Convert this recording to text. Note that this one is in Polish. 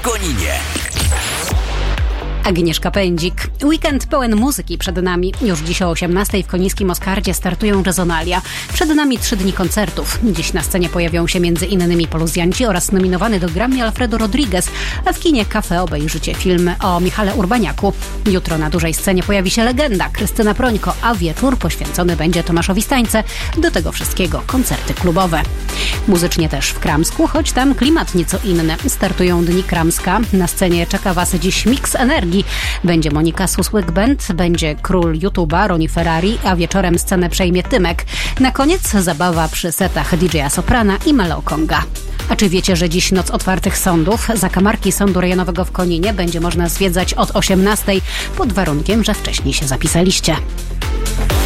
Koninie. Agnieszka Pędzik. Weekend pełen muzyki przed nami. Już dziś o 18:00 w konińskim Oscardzie startują Jazzonalia. Przed nami 3 dni koncertów. Dziś na scenie pojawią się m.in. Poluzjanci oraz nominowany do Grammy Alfredo Rodriguez, a w kinie Cafe obejrzycie film o Michale Urbaniaku. Jutro na dużej scenie pojawi się legenda Krystyna Prońko, a wieczór poświęcony będzie Tomaszowi Stańce. Do tego wszystkiego koncerty klubowe. Muzycznie też w Kramsku, choć tam klimat nieco inny. Startują Dni Kramska. Na scenie czeka Was dziś miks energii. Będzie Monika Susłyk Band, będzie król YouTube'a Ronnie Ferrari, a wieczorem scenę przejmie Tymek. Na koniec zabawa przy setach DJ-a Soprana i Melo Konga. A czy wiecie, że dziś Noc Otwartych Sądów? Zakamarki Sądu Rejonowego w Koninie będzie można zwiedzać od 18:00 pod warunkiem, że wcześniej się zapisaliście.